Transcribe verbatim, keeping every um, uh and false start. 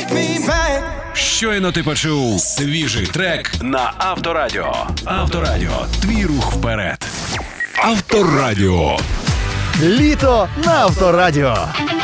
Щойно ти почув свіжий трек на Авторадіо. Авторадіо. Твій рух вперед. Авторадіо. Літо на Авторадіо.